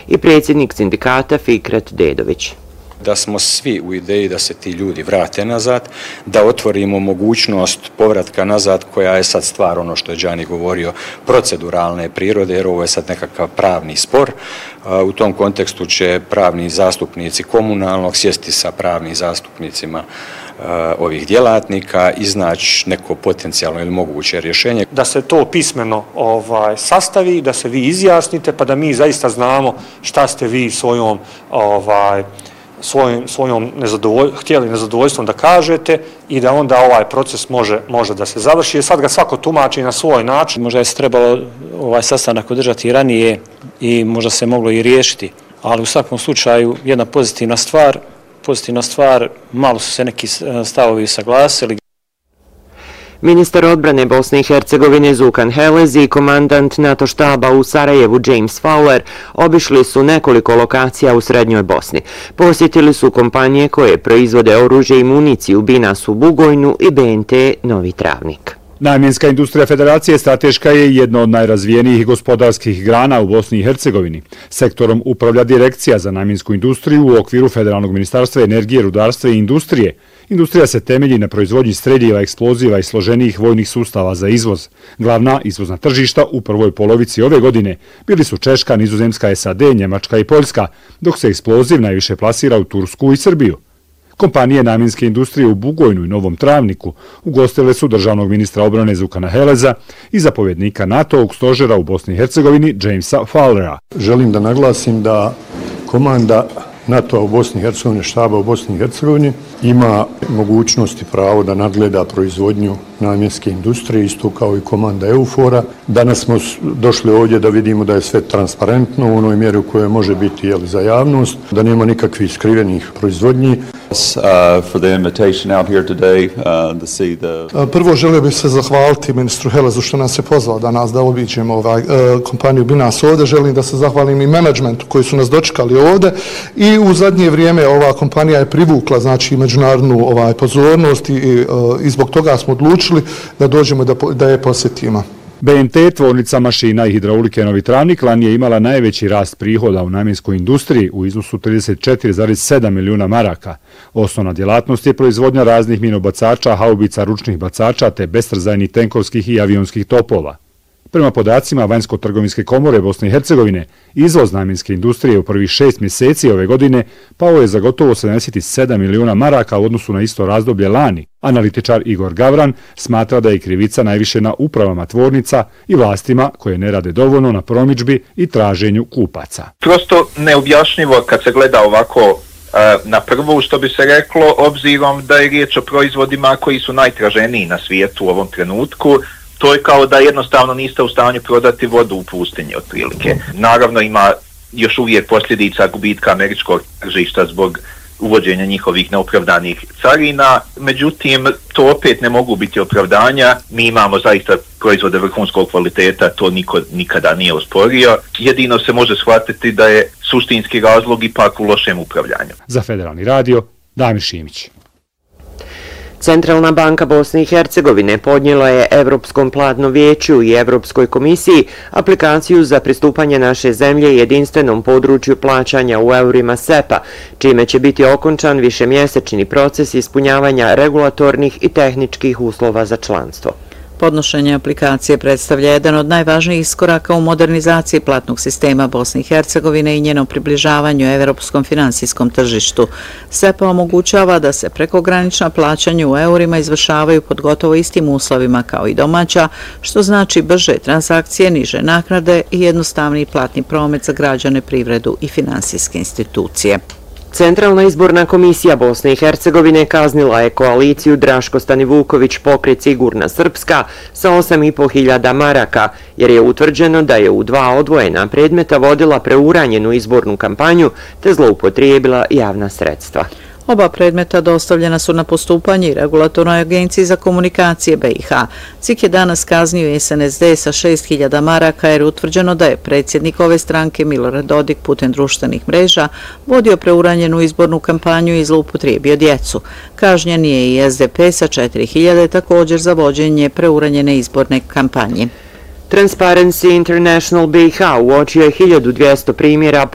i predsjednik sindikata Fikret Dedović. Da smo svi u ideji da se ti ljudi vrate nazad, da otvorimo mogućnost povratka nazad koja je sad stvar, ono što je Đani govorio, proceduralne prirode, jer ovo je sad nekakav pravni spor. U tom kontekstu će pravni zastupnici komunalnog sjesti sa pravnim zastupnicima ovih djelatnika, iznaći neko potencijalno ili moguće rješenje. Da se to pismeno sastavi, da se vi izjasnite, pa da mi zaista znamo šta ste vi svojom htjeli nezadovoljstvom da kažete i da onda ovaj proces može da se završi. Sad ga svako tumači na svoj način. Možda je se trebalo ovaj sastanak održati ranije i možda se moglo i riješiti, ali u svakom slučaju jedna pozitivna stvar, malo su se neki stavovi saglasili. Ministar odbrane Bosne i Hercegovine Zukan Helez i komandant NATO štaba u Sarajevu James Fowler obišli su nekoliko lokacija u srednjoj Bosni. Posjetili su kompanije koje proizvode oružje i municiju Binas u Bugojnu i BNT Novi Travnik. Namjenska industrija Federacije strateška je jedna od najrazvijenijih gospodarskih grana u Bosni i Hercegovini. Sektorom upravlja Direkcija za namjensku industriju u okviru Federalnog ministarstva energije, rudarstva i industrije. Industrija se temelji na proizvodnji streljiva, eksploziva i složenijih vojnih sustava za izvoz. Glavna izvozna tržišta u prvoj polovici ove godine bili su Češka, Nizozemska, SAD, Njemačka i Poljska, dok se eksploziv najviše plasira u Tursku i Srbiju. Kompanije namjenske industrije u Bugojnu i Novom Travniku ugostile su državnog ministra obrane Zukana Heleza i zapovjednika NATO-ovog stožera u Bosni i Hercegovini Jamesa Fowlera. Želim da naglasim da komanda NATO-a u Bosni i Hercegovini, štaba u Bosni i Hercegovini, ima mogućnost i pravo da nadgleda proizvodnju namjenske industrije, isto kao i komanda EUFOR-a. Danas smo došli ovdje da vidimo da je sve transparentno u onoj mjeri u kojoj može biti za javnost, da nema nikakvih skrivenih proizvodnji. Prvo želio bih se zahvaliti ministru Helezu što nas je pozvao danas da obiđemo kompaniju Binas ovdje. Želim da se zahvalim i menadžmentu koji su nas dočekali ovdje i u zadnje vrijeme ova kompanija je privukla međunarodnu pozornost i zbog toga smo odlučili da dođemo da je posjetimo. BNT, tvornica mašina i hidraulike Novi Travnik, lani je imala najveći rast prihoda u namjenskoj industriji u iznosu 34,7 milijuna maraka. Osnovna djelatnost je proizvodnja raznih minobacača, haubica, ručnih bacača te bestrzajnih tenkovskih i avionskih topova. Prema podacima Vanjsko-trgovinske komore Bosne i Hercegovine, izvoz namjenske industrije u prvih 6 mjeseci ove godine pao je za gotovo 77 milijuna maraka u odnosu na isto razdoblje lani. Analitičar Igor Gavran smatra da je krivica najviše na upravama tvornica i vlastima koje ne rade dovoljno na promidžbi i traženju kupaca. Prosto neobjašnjivo kad se gleda ovako na prvu, što bi se reklo, obzirom da je riječ o proizvodima koji su najtraženiji na svijetu u ovom trenutku. To je kao da jednostavno niste u stanju prodati vodu u pustinji otprilike. Naravno ima još uvijek posljedica gubitka američkog tržišta zbog uvođenja njihovih neopravdanih carina, međutim to opet ne mogu biti opravdanja. Mi imamo zaista proizvode vrhunskog kvaliteta, to niko nikada nije osporio. Jedino se može shvatiti da je suštinski razlog ipak u lošem upravljanju. Za Federalni radio, Damir Šimić. Centralna banka Bosne i Hercegovine podnijela je Evropskom platnom vijeću i Evropskoj komisiji aplikaciju za pristupanje naše zemlje jedinstvenom području plaćanja u eurima SEPA, čime će biti okončan višemjesečni proces ispunjavanja regulatornih i tehničkih uslova za članstvo. Podnošenje aplikacije predstavlja jedan od najvažnijih iskoraka u modernizaciji platnog sistema Bosne i Hercegovine i njenom približavanju evropskom finansijskom tržištu. SEPA omogućava da se prekogranična plaćanja u eurima izvršavaju pod gotovo istim uslovima kao i domaća, što znači brže transakcije, niže naknade i jednostavniji platni promet za građane, privredu i finansijske institucije. Centralna izborna komisija Bosne i Hercegovine kaznila je koaliciju Draško Stanivuković pokret Sigurna Srpska sa 8.500 maraka, jer je utvrđeno da je u 2 odvojena predmeta vodila preuranjenu izbornu kampanju te zloupotrijebila javna sredstva. Oba predmeta dostavljena su na postupanje i Regulatornoj agenciji za komunikacije BiH. CIK je danas kaznio SNSD sa 6.000 maraka jer je utvrđeno da je predsjednik ove stranke Milorad Dodik putem društvenih mreža vodio preuranjenu izbornu kampanju i zloupotrijebio djecu. Kažnjen je i SDP sa 4.000 također za vođenje preuranjene izborne kampanje. Transparency International BiH uočio je 1200 primjera